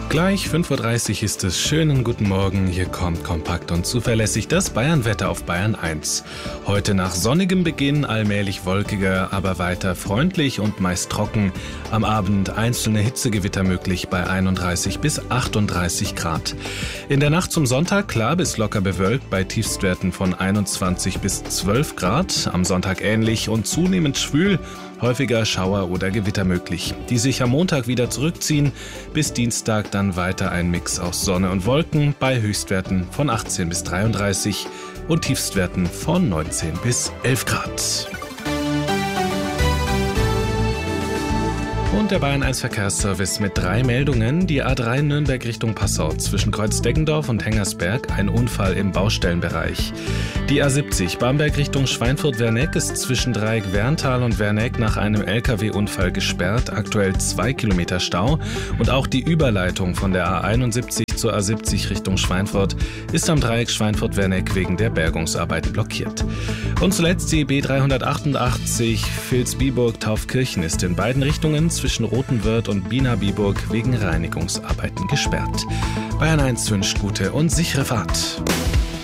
Gleich 5:30 Uhr ist es. Schönen guten Morgen. Hier kommt kompakt und zuverlässig das Bayernwetter auf Bayern 1. Heute nach sonnigem Beginn allmählich wolkiger, aber weiter freundlich und meist trocken. Am Abend einzelne Hitzegewitter möglich bei 31 bis 38 Grad. In der Nacht zum Sonntag klar bis locker bewölkt bei Tiefstwerten von 21 bis 12 Grad. Am Sonntag ähnlich und zunehmend schwül. Häufiger Schauer oder Gewitter möglich, die sich am Montag wieder zurückziehen. Bis Dienstag dann weiter ein Mix aus Sonne und Wolken bei Höchstwerten von 18 bis 33 und Tiefstwerten von 19 bis 11 Grad. Und der Bayern 1 Verkehrsservice mit 3 Meldungen. Die A3 Nürnberg Richtung Passau zwischen Kreuz-Deggendorf und Hengersberg, ein Unfall im Baustellenbereich. Die A70 Bamberg Richtung Schweinfurt-Werneck ist zwischen Dreieck Werntal und Werneck nach einem LKW-Unfall gesperrt, aktuell 2 Kilometer Stau. Und auch die Überleitung von der A71 zur A70 Richtung Schweinfurt ist am Dreieck Schweinfurt-Werneck wegen der Bergungsarbeiten blockiert. Und zuletzt die B388 Vilsbiburg-Taufkirchen ist in beiden Richtungen zwischen Rothenwörth und Bienabiburg wegen Reinigungsarbeiten gesperrt. Bayern 1 wünscht gute und sichere Fahrt.